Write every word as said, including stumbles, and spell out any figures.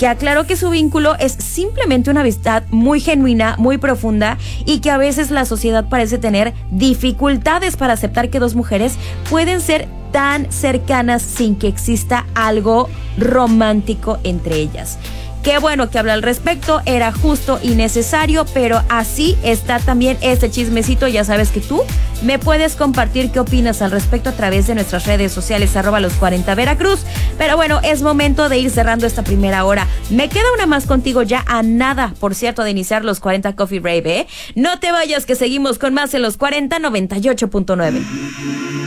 que aclaró que su vínculo es simplemente una amistad muy genuina, muy profunda, y que a veces la sociedad parece tener dificultades para aceptar que dos mujeres pueden ser tan cercanas sin que exista algo romántico entre ellas. Qué bueno que habla al respecto, era justo y necesario, pero así está también este chismecito. Ya sabes que tú me puedes compartir qué opinas al respecto a través de nuestras redes sociales, arroba los cuarenta Veracruz. Pero bueno, es momento de ir cerrando esta primera hora. Me queda una más contigo, ya a nada, por cierto, de iniciar los cuarenta Coffee Break, ¿eh? No te vayas, que seguimos con más en los cuarenta noventa y ocho punto nueve.